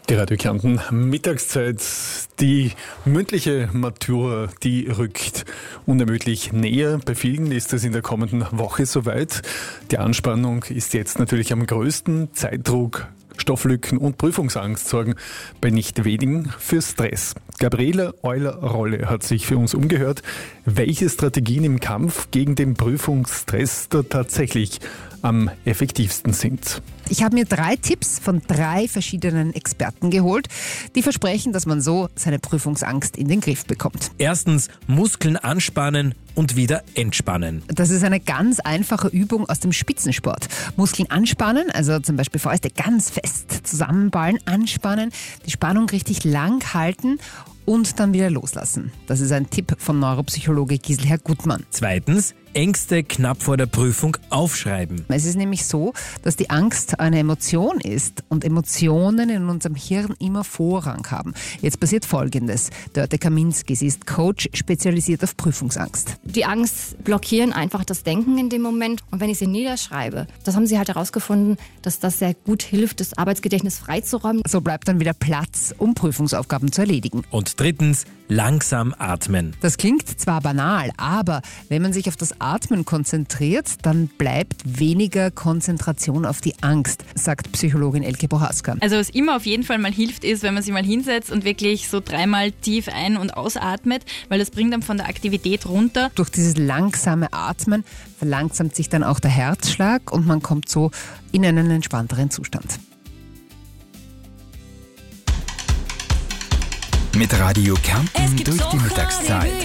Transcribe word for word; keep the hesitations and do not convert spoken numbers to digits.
Die Radio Kärnten Mittagszeit, die mündliche Matura, die rückt unermüdlich näher. Bei vielen ist es in der kommenden Woche soweit. Die Anspannung ist jetzt natürlich am größten. Zeitdruck, Stofflücken und Prüfungsangst sorgen bei nicht wenigen für Stress. Gabriele Euler-Rolle hat sich für uns umgehört, welche Strategien im Kampf gegen den Prüfungsstress da tatsächlich am effektivsten sind. Ich habe mir drei Tipps von drei verschiedenen Experten geholt, die versprechen, dass man so seine Prüfungsangst in den Griff bekommt. Erstens, Muskeln anspannen und wieder entspannen. Das ist eine ganz einfache Übung aus dem Spitzensport. Muskeln anspannen, also zum Beispiel Fäuste ganz fest zusammenballen, anspannen, die Spannung richtig lang halten und dann wieder loslassen. Das ist ein Tipp von Neuropsychologe Giselher Gutmann. Zweitens, Ängste knapp vor der Prüfung aufschreiben. Es ist nämlich so, dass die Angst eine Emotion ist und Emotionen in unserem Hirn immer Vorrang haben. Jetzt passiert Folgendes. Dörte Kaminski, sie ist Coach, spezialisiert auf Prüfungsangst. Die Angst blockieren einfach das Denken in dem Moment. Und wenn ich sie niederschreibe, das haben sie halt herausgefunden, dass das sehr gut hilft, das Arbeitsgedächtnis freizuräumen. So bleibt dann wieder Platz, um Prüfungsaufgaben zu erledigen. Und drittens, langsam atmen. Das klingt zwar banal, aber wenn man sich auf das Atmen konzentriert, dann bleibt weniger Konzentration auf die Angst, sagt Psychologin Elke Bohaska. Also was immer auf jeden Fall mal hilft, ist, wenn man sich mal hinsetzt und wirklich so dreimal tief ein- und ausatmet, weil das bringt dann von der Aktivität runter. Durch dieses langsame Atmen verlangsamt sich dann auch der Herzschlag und man kommt so in einen entspannteren Zustand. Mit Radio Kärnten durch die Mittagszeit.